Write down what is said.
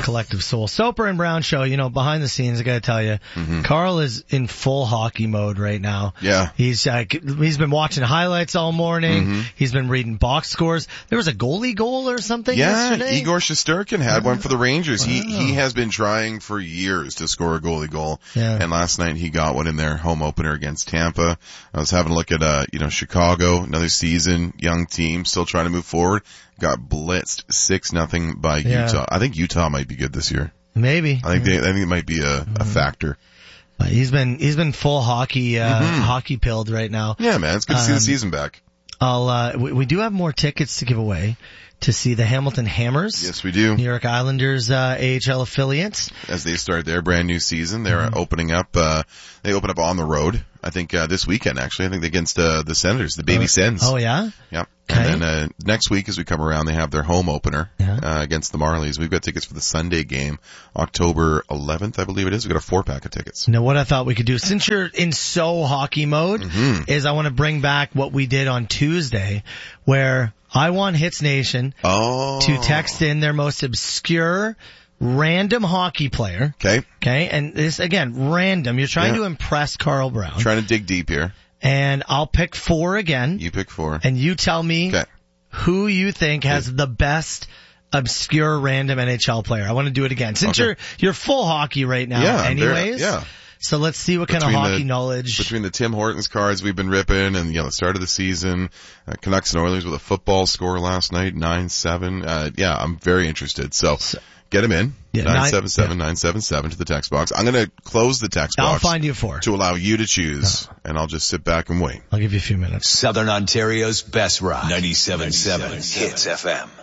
collective soul. Soper and Brown Show, behind the scenes, I gotta tell you, Carl is in full hockey mode right now. Yeah. He's been watching highlights all morning. He's been reading box scores. There was a goalie goal or something yesterday. Igor Shesterkin had one for the Rangers. He has been trying for years to score a goalie goal. Yeah. And last night he got one in their home opener against Tampa. I was having a look at, Chicago, another season, young team, still trying to move forward. Got blitzed 6-0 by Utah. I think Utah might be good this year. Maybe. I think it might be a factor. He's been full hockey pilled right now. Yeah, man, it's good to see the season back. We do have more tickets to give away to see the Hamilton Hammers. Yes, we do. New York Islanders, AHL affiliates. As they start their brand new season, they're opening up, they open up on the road. I think, this weekend actually. I think against, the Senators, the Baby Sens. Oh yeah? Yep. Okay. And then, next week as we come around, they have their home opener, against the Marlies. We've got tickets for the Sunday game, October 11th, I believe it is. We've got a 4-pack of tickets. Now what I thought we could do, since you're in so hockey mode, is I want to bring back what we did on Tuesday, where I want Hits Nation to text in their most obscure random hockey player. Okay. Okay. And this, again, random. You're trying to impress Carl Brown. Trying to dig deep here. And I'll pick 4 again. You pick 4. And you tell me who you think has the best obscure random NHL player. I want to do it again. Since you're full hockey right now anyways. So let's see what kind of hockey knowledge. Between the Tim Hortons cards we've been ripping and, the start of the season, Canucks and Oilers with a football score last night, 9-7. I'm very interested. So get them in. 977-977 to the text box. I'm going to close the text box. I'll find you 4. To allow you to choose, and I'll just sit back and wait. I'll give you a few minutes. Southern Ontario's best rock. 97.7 Hits FM.